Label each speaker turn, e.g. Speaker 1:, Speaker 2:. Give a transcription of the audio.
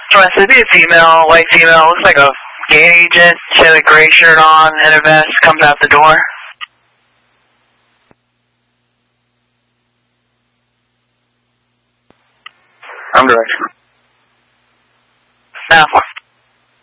Speaker 1: So I said, be a female, white female, looks like a gate agent. She had a gray shirt on and a vest, comes out the door.
Speaker 2: I'm direct.
Speaker 1: Now.